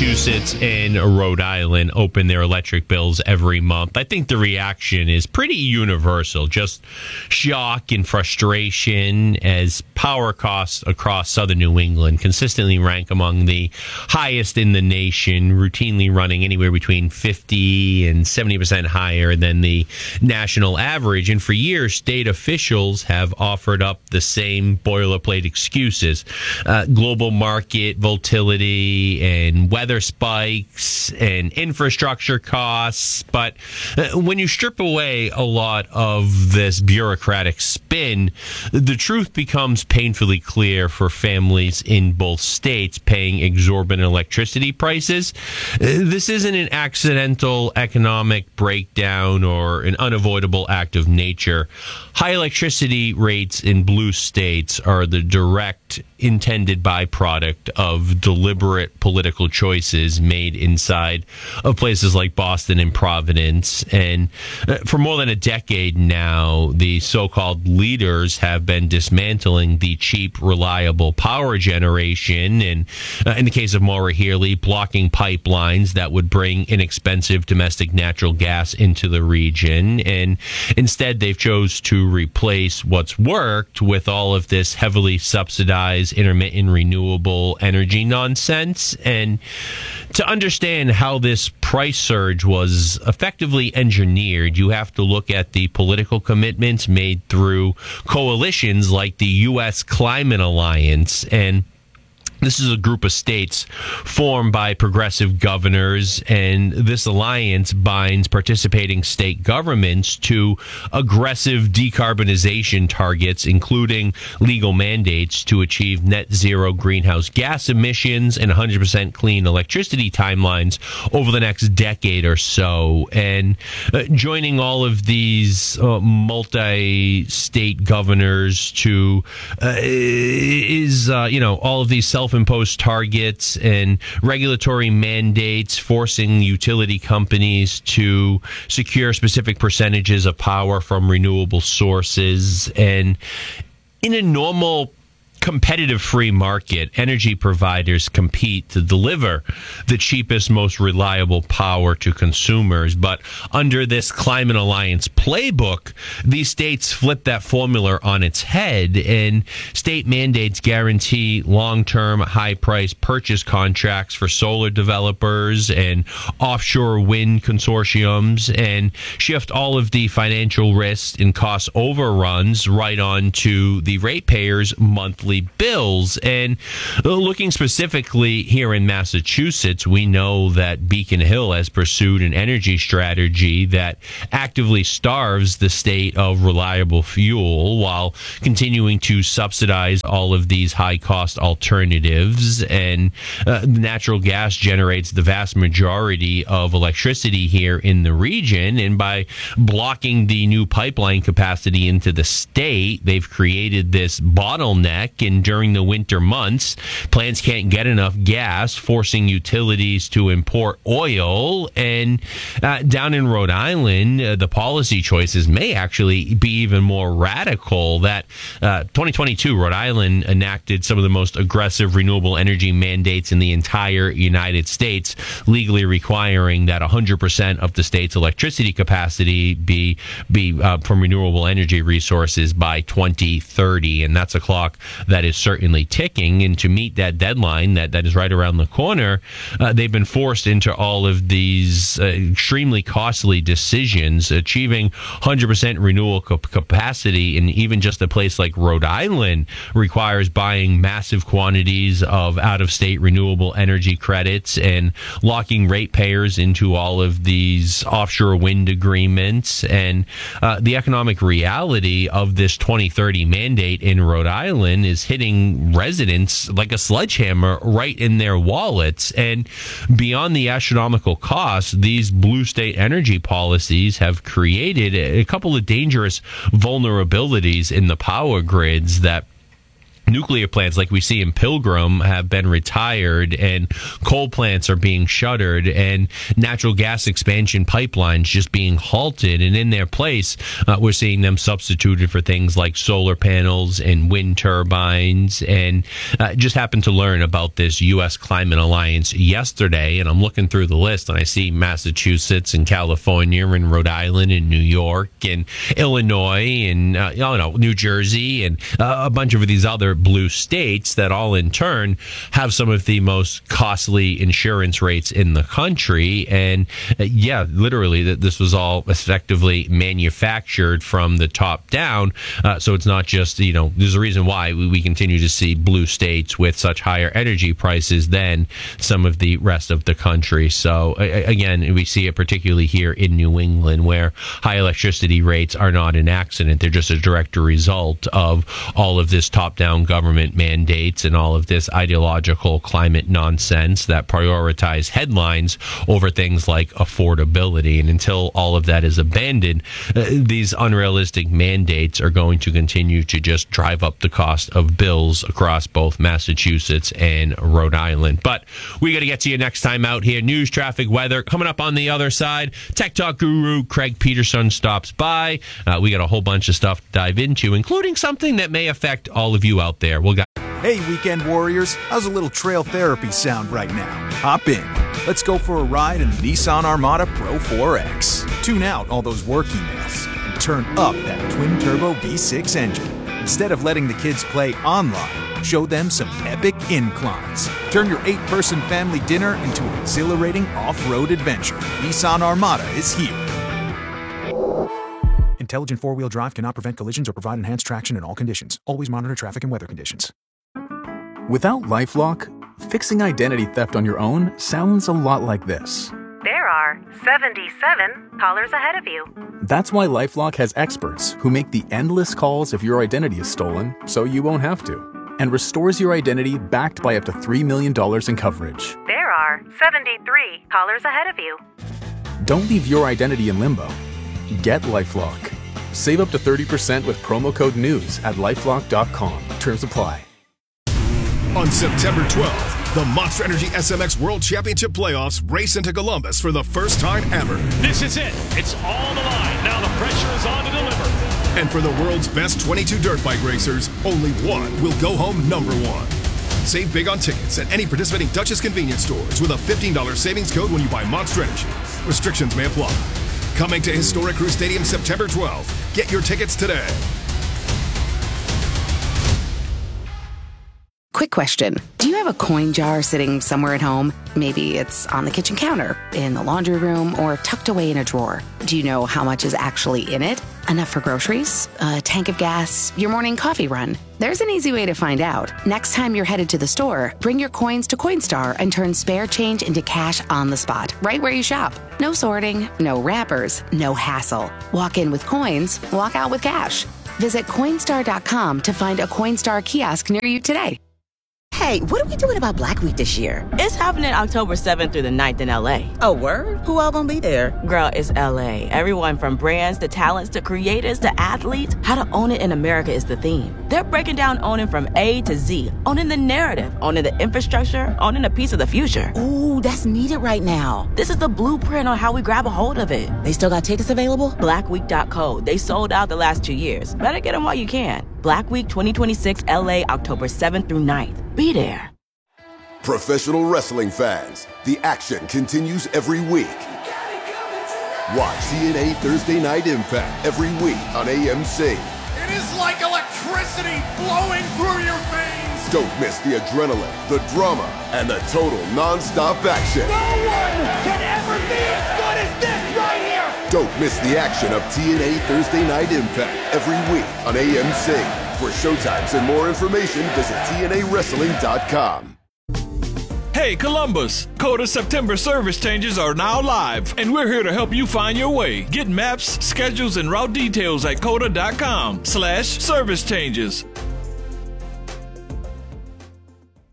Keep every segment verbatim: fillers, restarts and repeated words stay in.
Massachusetts and Rhode Island open their electric bills every month, I think the reaction is pretty universal. Just shock and frustration as power costs across southern New England consistently rank among the highest in the nation, routinely running anywhere between fifty and seventy percent higher than the national average. And for years, state officials have offered up the same boilerplate excuses. Uh, global market volatility and weather spikes and infrastructure costs. But uh, when you strip away a lot of this bureaucratic spin, the truth becomes painfully clear for families in both states paying exorbitant electricity prices. Uh, this isn't an accidental economic breakdown or an unavoidable act of nature. High electricity rates in blue states are the direct intended byproduct of deliberate political choices made inside of places like Boston and Providence. And uh, for more than a decade now, the so-called leaders have been dismantling the cheap, reliable power generation. And uh, in the case of Maura Healey, blocking pipelines that would bring inexpensive domestic natural gas into the region. And instead, they've chose to replace what's worked with all of this heavily subsidized intermittent renewable energy nonsense. And to understand how this price surge was effectively engineered, you have to look at the political commitments made through coalitions like the U S Climate Alliance. And this is a group of states formed by progressive governors, and this alliance binds participating state governments to aggressive decarbonization targets, including legal mandates to achieve net zero greenhouse gas emissions and one hundred percent clean electricity timelines over the next decade or so. And uh, joining all of these uh, multi-state governors to uh, is, uh, you know, all of these self imposed targets and regulatory mandates forcing utility companies to secure specific percentages of power from renewable sources. And in a normal competitive free market, energy providers compete to deliver the cheapest, most reliable power to consumers. But under this Climate Alliance playbook, these states flip that formula on its head, and state mandates guarantee long-term, high-price purchase contracts for solar developers and offshore wind consortiums, and shift all of the financial risks and cost overruns right on to the ratepayers' monthly bills. And looking specifically here in Massachusetts, we know that Beacon Hill has pursued an energy strategy that actively starves the state of reliable fuel while continuing to subsidize all of these high-cost alternatives. And uh, natural gas generates the vast majority of electricity here in the region. And by blocking the new pipeline capacity into the state, they've created this bottleneck. And during the winter months, plants can't get enough gas, forcing utilities to import oil. And uh, down in Rhode Island, uh, the policy choices may actually be even more radical. That uh, twenty twenty-two, Rhode Island enacted some of the most aggressive renewable energy mandates in the entire United States, legally requiring that one hundred percent of the state's electricity capacity be be uh, from renewable energy resources by twenty thirty. And that's a clock that is certainly ticking. And to meet that deadline that, that is right around the corner, uh, they've been forced into all of these uh, extremely costly decisions. Achieving one hundred percent renewable capacity in even just a place like Rhode Island requires buying massive quantities of out-of-state renewable energy credits and locking ratepayers into all of these offshore wind agreements. And uh, the economic reality of this twenty thirty mandate in Rhode Island is hitting residents like a sledgehammer right in their wallets. And beyond the astronomical costs, these blue state energy policies have created a couple of dangerous vulnerabilities in the power grids that nuclear plants like we see in Pilgrim have been retired, and coal plants are being shuttered, and natural gas expansion pipelines just being halted. And in their place, uh, we're seeing them substituted for things like solar panels and wind turbines. And uh, just happened to learn about this U S Climate Alliance yesterday, and I'm looking through the list, and I see Massachusetts and California and Rhode Island and New York and Illinois and uh, you know, New Jersey and uh, a bunch of these other blue states that all in turn have some of the most costly insurance rates in the country. And uh, yeah, literally that this was all effectively manufactured from the top down. Uh, so it's not just, you know, there's a reason why we, we continue to see blue states with such higher energy prices than some of the rest of the country. So uh, again, we see it particularly here in New England, where high electricity rates are not an accident. They're just a direct result of all of this top-down government mandates and all of this ideological climate nonsense that prioritize headlines over things like affordability. And until all of that is abandoned, uh, these unrealistic mandates are going to continue to just drive up the cost of bills across both Massachusetts and Rhode Island. But we got to get to you next time out here. News, traffic, weather coming up on the other side. Tech Talk guru Craig Peterson stops by. Uh, we got a whole bunch of stuff to dive into, including something that may affect all of you out there. We'll get. Hey, weekend warriors, how's a little trail therapy sound right now? Hop in. Let's go for a ride in the Nissan Armada Pro four X. Tune out all those work emails and turn up that twin-turbo V six engine. Instead of letting the kids play online, show them some epic inclines. Turn your eight-person family dinner into an exhilarating off-road adventure. Nissan Armada is here. Intelligent four-wheel drive cannot prevent collisions or provide enhanced traction in all conditions. Always monitor traffic and weather conditions. Without LifeLock, fixing identity theft on your own sounds a lot like this. There are seventy-seven callers ahead of you. That's why LifeLock has experts who make the endless calls if your identity is stolen, so you won't have to, and restores your identity backed by up to three million dollars in coverage. There are seventy-three callers ahead of you. Don't leave your identity in limbo. Get LifeLock. Save up to thirty percent with promo code NEWS at lifelock dot com. Terms apply. On September twelfth, the Monster Energy S M X World Championship Playoffs race into Columbus for the first time ever. This is it. It's all the line. Now the pressure is on to deliver. And for the world's best twenty-two dirt bike racers, only one will go home number one. Save big on tickets at any participating Duchess convenience stores with a fifteen dollars savings code when you buy Monster Energy. Restrictions may apply. Coming to historic Crew Stadium September twelfth. Get your tickets today. Quick question. Do you have a coin jar sitting somewhere at home? Maybe it's on the kitchen counter, in the laundry room, or tucked away in a drawer. Do you know how much is actually in it? Enough for groceries? A tank of gas? Your morning coffee run? There's an easy way to find out. Next time you're headed to the store, bring your coins to Coinstar and turn spare change into cash on the spot, right where you shop. No sorting, no wrappers, no hassle. Walk in with coins, walk out with cash. Visit Coinstar dot com to find a Coinstar kiosk near you today. Hey, what are we doing about Black Week this year? It's happening October seventh through the ninth in L A. Oh, word? Who all gonna be there? Girl, it's L A. Everyone from brands to talents to creators to athletes. How to own it in America is the theme. They're breaking down owning from A to Z. Owning the narrative, owning the infrastructure, owning a piece of the future. Ooh, that's needed right now. This is the blueprint on how we grab a hold of it. They still got tickets available? black week dot co. They sold out the last two years. Better get them while you can. Black Week twenty twenty-six L A, October seventh through ninth. Be there. Professional wrestling fans, the action continues every week. Watch T N A Thursday Night Impact every week on A M C. It is like electricity flowing through your veins. Don't miss the adrenaline, the drama, and the total non-stop action. No one can ever be as good as this right here. Don't miss the action of T N A Thursday Night Impact every week on A M C. For showtimes and more information, visit T N A wrestling dot com. Hey Columbus, Coda September service changes are now live, and we're here to help you find your way. Get maps, schedules, and route details at coda dot com slash service changes.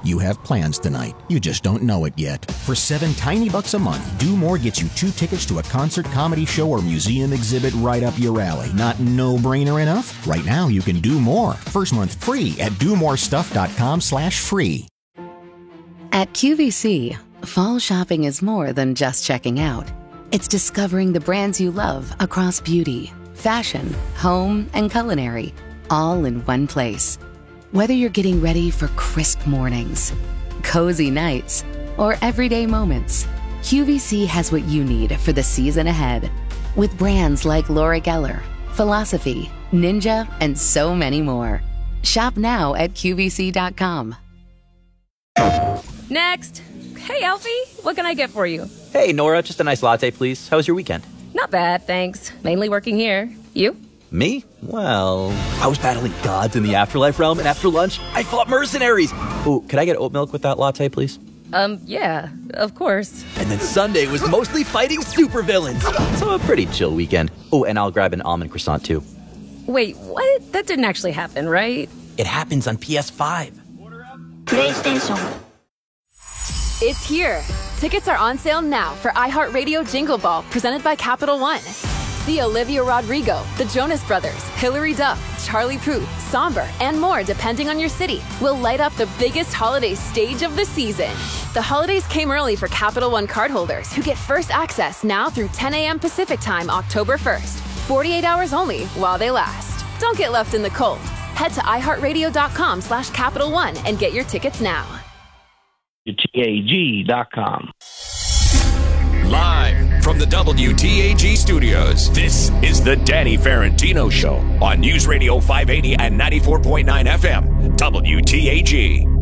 You have plans tonight. You just don't know it yet. For seven tiny bucks a month, Do More gets you two tickets to a concert, comedy show, or museum exhibit right up your alley. Not no-brainer enough? Right now, you can do more. First month free at do more stuff dot com slash free. At Q V C, fall shopping is more than just checking out. It's discovering the brands you love across beauty, fashion, home, and culinary, all in one place. Whether you're getting ready for crisp mornings, cozy nights, or everyday moments, Q V C has what you need for the season ahead. With brands like Laura Geller, Philosophy, Ninja, and so many more. Shop now at Q V C dot com. Next. Hey, Alfie, what can I get for you? Hey, Nora, just a nice latte, please. How was your weekend? Not bad, thanks. Mainly working here. You? Me? Well, I was battling gods in the afterlife realm, and after lunch, I fought mercenaries. Oh, could I get oat milk with that latte, please? Um, yeah, of course. And then Sunday was mostly fighting supervillains. So a pretty chill weekend. Oh, and I'll grab an almond croissant, too. Wait, what? That didn't actually happen, right? It happens on P S five. PlayStation. It's here. Tickets are on sale now for iHeartRadio Jingle Ball, presented by Capital One. See Olivia Rodrigo, the Jonas Brothers, Hilary Duff, Charlie Puth, Somber, and more depending on your city will light up the biggest holiday stage of the season. The holidays came early for Capital One cardholders who get first access now through ten a.m. Pacific Time, October first. forty-eight hours only while they last. Don't get left in the cold. Head to iHeartRadio.com slash Capital One and get your tickets now. T A G dot com. Live from the W T A G studios, this is the Danny Ferrantino Show on News Radio five eighty and ninety-four point nine F M, W T A G.